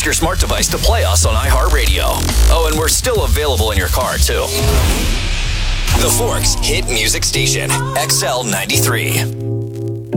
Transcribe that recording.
your smart device to play us on iHeartRadio. Oh, and we're still available in your car, too. The Forks Hit Music Station, XL93.